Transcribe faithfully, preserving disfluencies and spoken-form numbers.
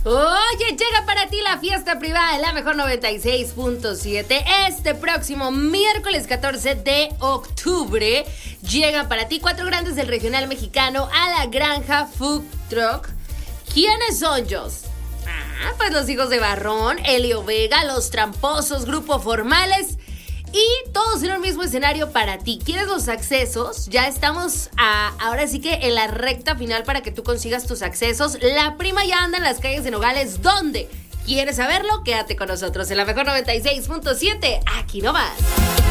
Oye, llega para ti la fiesta privada de la Mejor noventa y seis punto siete. Este próximo miércoles catorce de octubre llega para ti cuatro grandes del regional mexicano a la Granja Food Truck. ¿Quiénes son ellos? Ah, pues los hijos de Barrón, Elio Vega, Los Tramposos, Grupo Formales y todos en un mismo escenario para ti. ¿Quieres los accesos? Ya estamos a, ahora sí que en la recta final para que tú consigas tus accesos. La prima ya anda en las calles de Nogales. ¿Dónde? ¿Quieres saberlo? Quédate con nosotros en la Mejor noventa y seis punto siete. Aquí nomás.